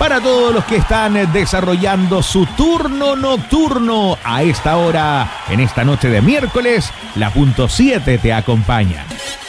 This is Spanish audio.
para todos los que están desarrollando su turno nocturno. A esta hora, en esta noche de miércoles, la punto 7 te acompaña.